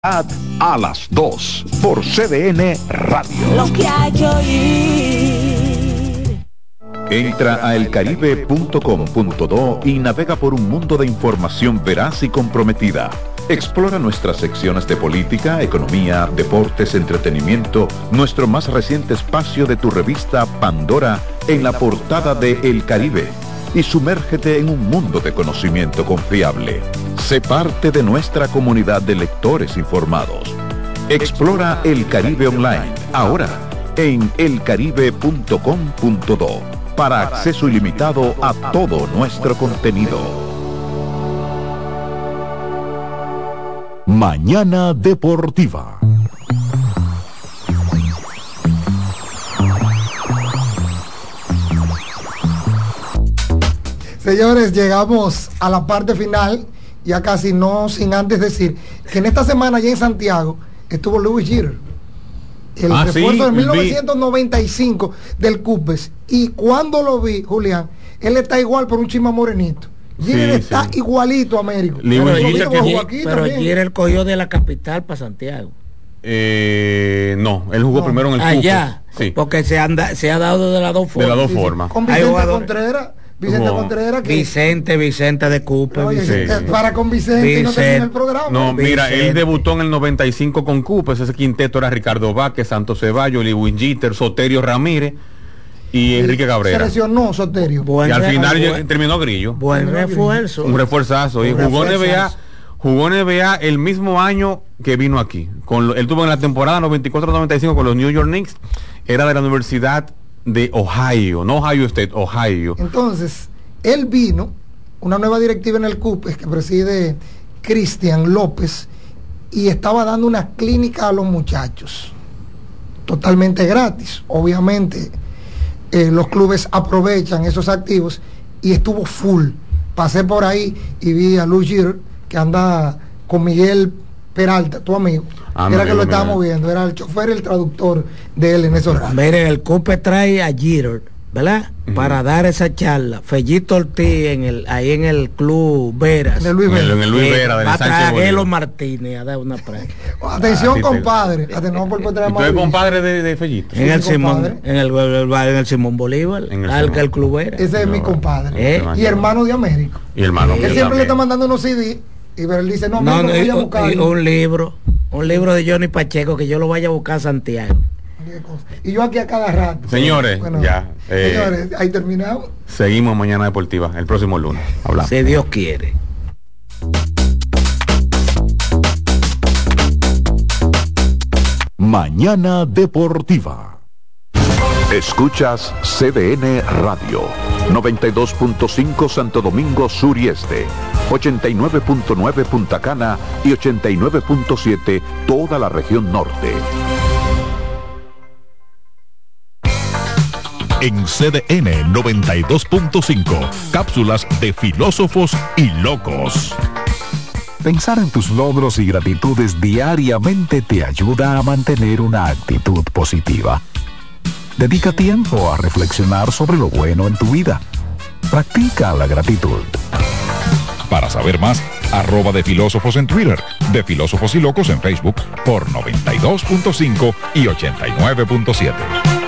A las 2 por CDN Radio. Lo que hay que oír. Entra a elcaribe.com.do y navega por un mundo de información veraz y comprometida. Explora nuestras secciones de política, economía, deportes, entretenimiento, nuestro más reciente espacio de tu revista Pandora en la portada de El Caribe. Y sumérgete en un mundo de conocimiento confiable. Sé parte de nuestra comunidad de lectores informados. Explora El Caribe Online, ahora en elcaribe.com.do, para acceso ilimitado a todo nuestro contenido. Mañana Deportiva. Señores, llegamos a la parte final, ya casi no sin antes decir que en esta semana ya en Santiago estuvo Lewis Jeter, el refuerzo de 1995 del Cupes, y cuando lo vi, Julián, él está igual por un chima morenito. Jeter está igualito a Américo. Pero Jeter cogió de la capital para Santiago. No, él jugó primero en el Cupes. Allá, porque se ha dado de las dos formas. De las dos formas. Con Vicente Contreras. Vicente de Cooper. Para con Vicente y no termina el programa. No, mira, él debutó en el 95 con Cooper. Ese quinteto era Ricardo Vázquez, Santos Ceballos, Lewis Jeter, Soterio Ramírez y Enrique Cabrera. Se lesionó Soterio. Y al final terminó Grillo. Buen refuerzo. Un refuerzazo. Y jugó NBA el mismo año que vino aquí. Él tuvo en la temporada 94-95 con los New York Knicks. Era de la Universidad de Ohio, no Ohio State, Ohio. Entonces, él vino, una nueva directiva en el CUPES que preside Cristian López, y estaba dando una clínica a los muchachos, totalmente gratis. Obviamente, los clubes aprovechan esos activos, y estuvo full. Pasé por ahí y vi a Luis Jeter, que anda con Miguel Peralta, tu amigo. Era que lo estábamos viendo, era el chofer y el traductor de él en esos horarios. Miren, el CUPE trae a Jeter, ¿verdad? Para dar esa charla. Fellito Ortiz ahí en el Club Veras. En el Luis Vera. Va a traer a Gelo Martínez a dar una práctica. Atención, compadre. ¿Tú eres compadre de Fellito? En el Simón Bolívar, el Club Veras. Ese es mi compadre. Y hermano de Américo. Él siempre le está mandando unos CD. Y él dice, no voy a buscar un libro de Johnny Pacheco, que yo lo vaya a buscar a Santiago. Y yo aquí a cada rato. Señores, señores, ahí terminamos. Seguimos Mañana Deportiva el próximo lunes. Hablamos. Si Dios quiere. Mañana Deportiva. Escuchas CDN Radio, 92.5 Santo Domingo Sur y Este, 89.9 Punta Cana y 89.7 toda la región norte. En CDN 92.5, cápsulas de filósofos y locos. Pensar en tus logros y gratitudes diariamente te ayuda a mantener una actitud positiva. Dedica tiempo a reflexionar sobre lo bueno en tu vida. Practica la gratitud. Para saber más, @de Filósofos en Twitter, de Filósofos y Locos en Facebook por 92.5 y 89.7.